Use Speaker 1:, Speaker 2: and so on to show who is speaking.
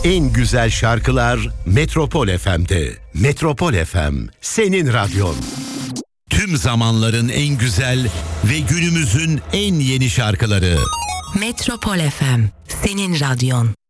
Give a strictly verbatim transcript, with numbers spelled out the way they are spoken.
Speaker 1: en güzel şarkılar Metropol F M'de. Metropol F M, senin radyon. Tüm zamanların en güzel ve günümüzün en yeni şarkıları.
Speaker 2: Metropol F M, senin radyon.